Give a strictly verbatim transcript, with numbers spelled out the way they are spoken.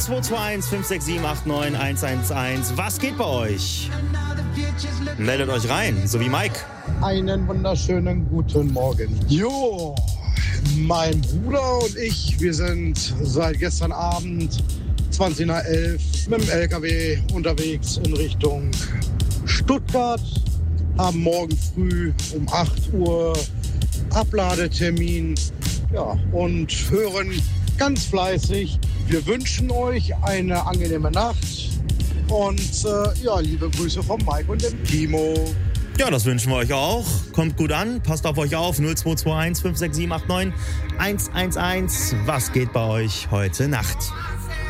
zwei zwei eins fünf sechs sieben acht neun eins eins eins. Was geht bei euch? Meldet euch rein, so wie Mike. Einen wunderschönen guten Morgen. Jo, mein Bruder und ich, wir sind seit gestern Abend zwanzig nach elf mit dem L K W unterwegs in Richtung Stuttgart. Haben morgen früh um acht Uhr Abladetermin. Ja, und hören ganz fleißig. Wir wünschen euch eine angenehme Nacht. Und äh, ja, liebe Grüße von Mike und dem Timo. Ja, das wünschen wir euch auch. Kommt gut an, passt auf euch auf. null zwei zwei eins fünf sechs sieben acht neun eins eins eins. Was geht bei euch heute Nacht?